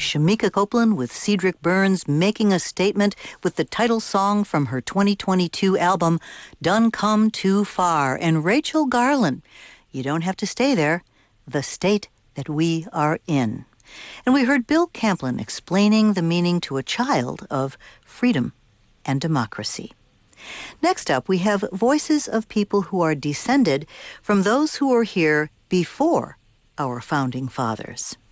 Shamika Copeland with Cedric Burns making a statement with the title song from her 2022 album, Done Come Too Far, and Rachel Garland, You Don't Have to Stay There, The State That We Are In. And we heard Bill Camplin explaining the meaning to a child of freedom and democracy. Next up, we have voices of people who are descended from those who were here before our founding fathers.